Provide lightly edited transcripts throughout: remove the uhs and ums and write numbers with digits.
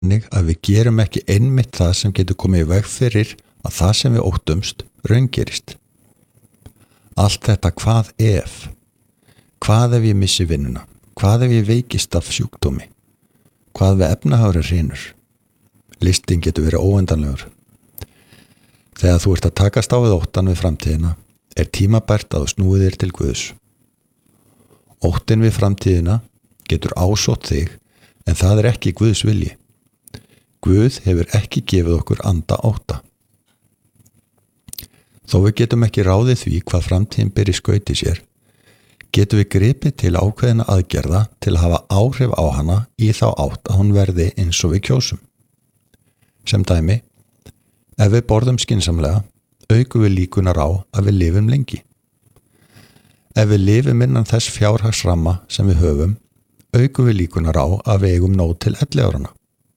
þannig að við gerum ekki einmitt það sem getur komið í veg fyrir að það sem við óttumst raungerist. Allt þetta hvað ef ég missi vinnuna, hvað ef ég veikist af sjúkdómi, hvað við efnahagur hrynur. Listin getur verið óendanlegur. Þegar þú ert að takast á við óttan við framtíðina, tímabært að þú snúið þér til Guðs. Óttin við framtíðina getur ásótt þig, en það ekki Guðs vilji. Guð hefur ekki gefið okkur anda ótta. Þó við getum ekki ráðið því hvað framtíðin ber í skauti sér, getum við gripið til ákveðina aðgerða til að hafa áhrif á hana í þá átt að hún verði eins og við kjósum. Sem dæmi, ef við borðum skynsamlega, aukum við líkunar á að við lifum lengi. Ef við lifum innan þess fjárhagsramma sem við höfum, aukum við líkunar á að við eigum nóg til 11 árana.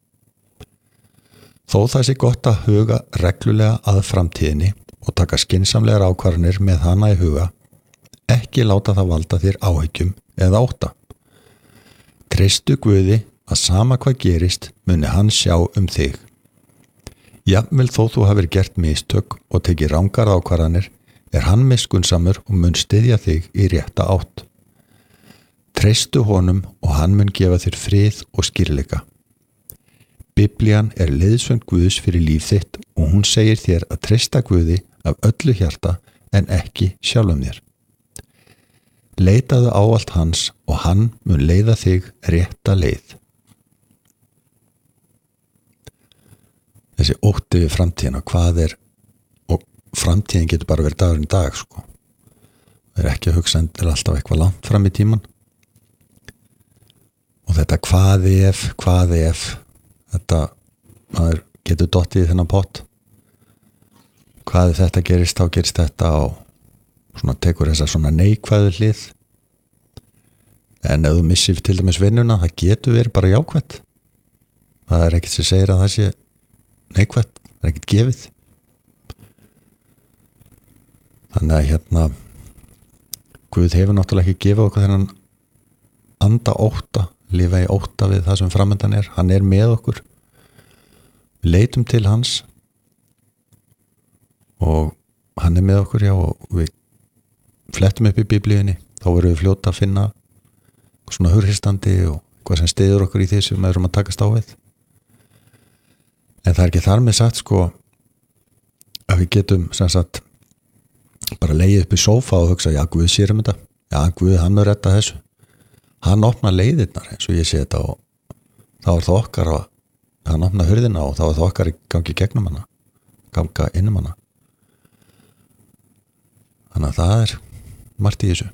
Þó það sé gott að huga reglulega að framtíðinni og taka skynsamlegar ákvarðanir með hana í huga, ekki láta það valda þér áhyggjum eða ótta. Treystu Guði að sama hvað gerist muni hann sjá um þig. Jafnvel þó þú hafir gert mistök og tekið rangar ákvarðanir, hann miskunnsamur og mun styðja þig í rétta átt. Treystu honum og hann mun gefa þér frið og skýrleika. Biblían leiðsögn Guðs fyrir líf þitt og hún segir þér að treysta Guði af öllu hjarta en ekki sjálfum þér. Leitaðu ávallt hans og hann mun leiða þig rétta leið. Þessi ótti við framtíðina, og framtíðin getur bara verið dagurinn dag, sko. Það ekki að hugsa endilega alltaf eitthvað langt fram í tíman. Og þetta hvað ef, þetta, maður getur dottið í þennan pott. Hvað ef þetta gerist, þá gerist þetta og svona tekur þessa svona neikvæðu hlið. En ef þú missir til dæmis vinnuna, það getur verið bara jákvætt. Það ekkert sem segir að það sé neikvætt, það ekkert gefið. Þannig að Guð hefur náttúrulega ekki gefið okkur þennan anda ótta, lifa í ótta við það sem framundan hann með okkur. Við leitum til hans og hann með okkur, já, og við flettum upp í Biblíunni, þá verðum við fljóta að finna svona hughristandi og hvað sem styður okkur í því sem við erum að takast á við. En það ekki þar með sagt, sko, að við getum sem sagt bara legið upp í sófa og hugsa, já, Guð sér þetta, já, Guð, hann mun redda þessu. Hann opnar leiðirnar, eins og ég sé þetta, og þá það okkar að hann opnar hurðina og þá það okkar að gangi gegnum hana, ganga innum hana. Þannig að það margt í þessu.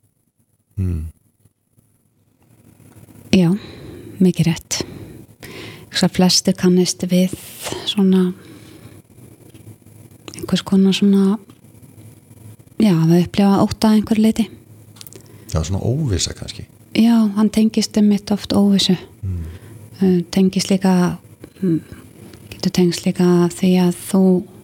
Já, mikið rétt. Flestir kannist við svona einhvers konar svona, já, við upplifa ótta að einhver leiti. Já, svona óvissa kannski. Já, hann tengist mitt oft óvissu. Tengist líka, getur tengst líka því að þú,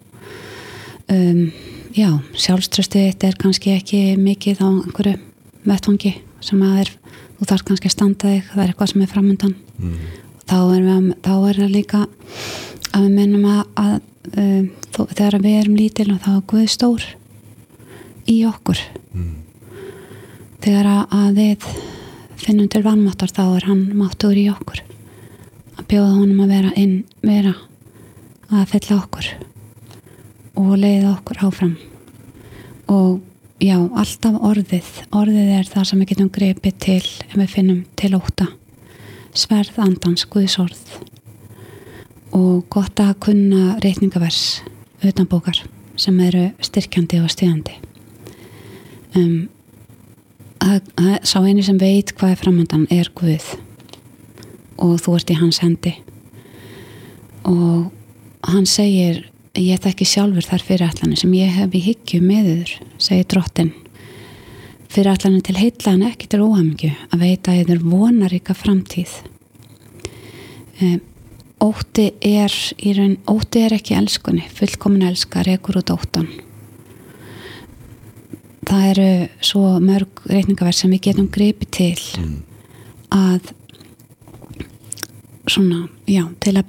já, sjálfstraustið þitt kannski ekki mikið á einhverju vettvangi sem að þú þarf kannski að standa þig, það eitthvað sem framundan. Þá það líka að við mennum að þegar við erum lítil og þá Guð stór í okkur. Þegar að við finnum til vanmáttar, þá hann máttur í okkur. Að bjóða honum að vera að fylla okkur og leiða okkur áfram. Og já, alltaf orðið það sem við getum gripið til ef við finnum til ótta. Sverð andans, Guðs orð, og gott að kunna reikningavers utanbókar sem eru styrkjandi og styðjandi. Sá eini sem veit hvað framundan Guð og þú ert í hans hendi, og hann segir, ég þekki sjálfur þær fyrirætlanir sem ég hef í hyggju með yður, segir Drottinn, fyrirætlanir til heilla en ekki til óhamingju, að veita yður vonaríka framtíð. Ótti ekki elskunni, fullkomin elska rekur út óttan. Það eru svo mörg reikningavers sem við getum gripið til að svona, já, til að